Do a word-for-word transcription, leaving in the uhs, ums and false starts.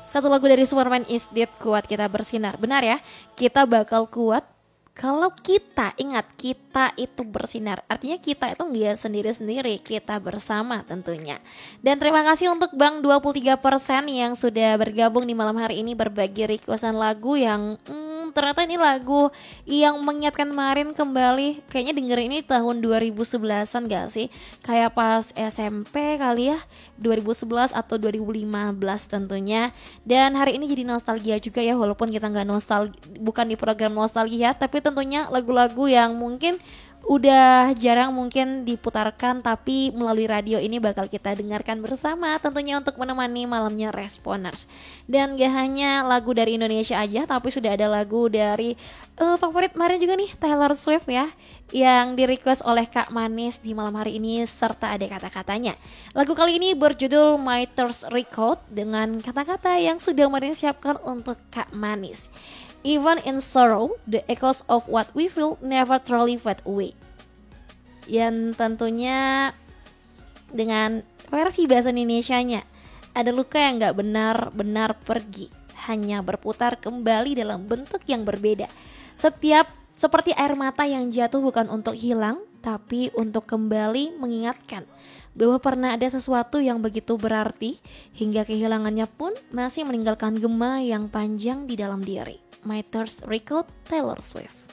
Satu lagu dari Superman is Dead, kuat kita bersinar. Benar ya, kita bakal kuat kalau kita ingat kita itu bersinar. Artinya kita itu nggak sendiri-sendiri, kita bersama tentunya. Dan terima kasih untuk Bang dua puluh tiga persen yang sudah bergabung di malam hari ini berbagi requestan lagu yang hmm, ternyata ini lagu yang mengingatkan kemarin kembali. Kayaknya denger ini tahun dua ribu sebelasan gak sih? Kayak pas S M P kali ya, dua ribu sebelas atau dua ribu lima belas tentunya. Dan hari ini jadi nostalgia juga ya, walaupun kita nggak nostalgia, bukan di program nostalgia, tapi tentunya lagu-lagu yang mungkin udah jarang mungkin diputarkan, tapi melalui radio ini bakal kita dengarkan bersama tentunya untuk menemani malamnya Responers. Dan gak hanya lagu dari Indonesia aja, tapi sudah ada lagu dari uh, favorit kemarin juga nih, Taylor Swift ya, yang di request oleh Kak Manis di malam hari ini serta ada kata-katanya. Lagu kali ini berjudul My Thirst Record dengan kata-kata yang sudah Marin siapkan untuk Kak Manis. Even in sorrow, the echoes of what we feel never truly fade away. Yang tentunya dengan versi bahasa Indonesianya, ada luka yang gak benar-benar pergi, hanya berputar kembali dalam bentuk yang berbeda. Setiap seperti air mata yang jatuh bukan untuk hilang, tapi untuk kembali mengingatkan bahwa pernah ada sesuatu yang begitu berarti, hingga kehilangannya pun masih meninggalkan gema yang panjang di dalam diri. My Thirst Record, Taylor Swift.